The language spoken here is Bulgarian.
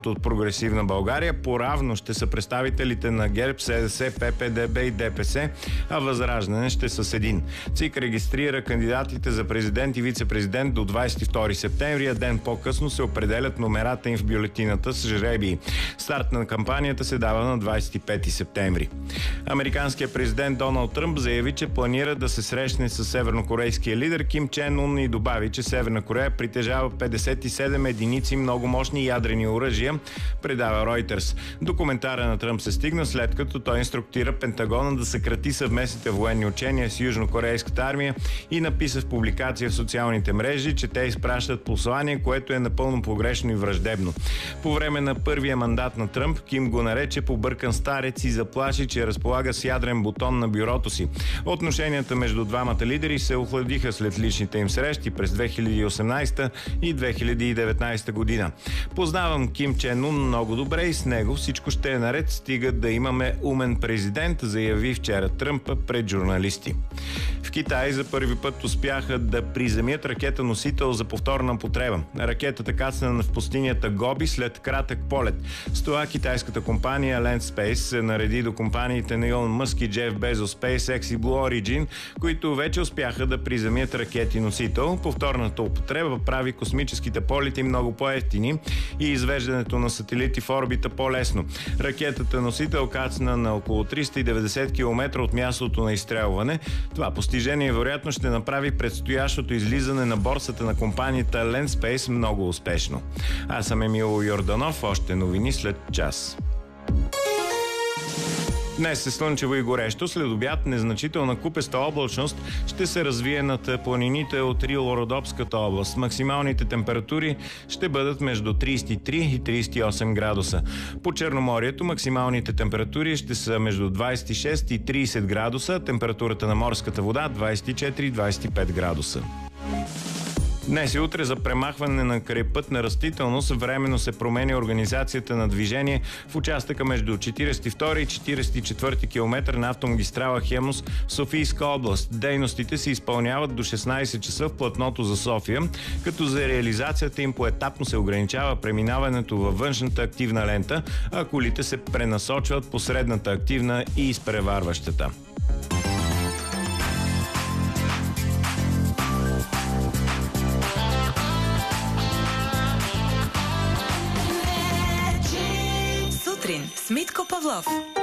от Прогресивна България. Поравно ще са представителите на ГЕРБ, СДС, ППДБ и ДПС, а Възраждане ще са с един. ЦИК регистрира кандидатите за президент и вице-президент до 22 септември, а ден по-късно се определят номерата им в бюлетината с жребии. Старт на кампанията се дава на 25 септември. Американският президент Доналд Тръмп заяви, че планира да се срещне с севернокорейския лидер Ким Чен Ун и добави, че Северна Корея притежава 57 единици много мощни ядрени оръжия, предава Reuters. До коментара на Тръмп се стигна, след като той инструктира Пентагона да съкрати съвместните военни учения с южнокорейската армия и написа в публикация в социалните мрежи, че те изпращат послание, което е напълно погрешно и враждебно. По време на първия мандат на Тръмп, Ким го нарече побъркан старец и заплаши, че разполага с ядрен бутон на бюрото си. Отношенията между двамата лидери се охладиха след личните им срещи през 2018 и 2019 година. Познавам Ким Чен Ун много добре и с него всичко ще е наред, стига да имаме умен президент, заяви вчера Тръмп пред журналисти. В Китай за първи път успяха да приземят ракета-носител за повторна употреба. Ракетата кацна в пустинята Гоби след кратък полет. С това китайската компания Land Space се нареди до компаниите на Илон Мъск и Джеф Безос, SpaceX и Blue Origin, които вече успяха да приземят ракети-носител. Повторната употреба прави космическите полети много по-евтини и извеждането на сателити в орбита по-лесно. Ракетата-носител кацна на около 390 км от мястото на изстрелване. Това постижение вероятно ще направи предстоящото излизане на борсата на компанията Land Space много успешно. Аз съм Емил Йорданов, още новини след час. Днес е слънчево и горещо. След обяд незначителна купеста облачност ще се развие над планините от Рило-Родопската област. Максималните температури ще бъдат между 33 и 38 градуса. По Черноморието максималните температури ще са между 26 и 30 градуса. Температурата на морската вода 24-25 градуса. Днес и утре за премахване на крайпътна растителност временно се променя организацията на движение в участъка между 42 и 44 км на автомагистрала Хемус в Софийска област. Дейностите се изпълняват до 16 часа в платното за София, като за реализацията им поетапно се ограничава преминаването във външната активна лента, а колите се пренасочват по средната активна и изпреварващата. С Митко Павлов.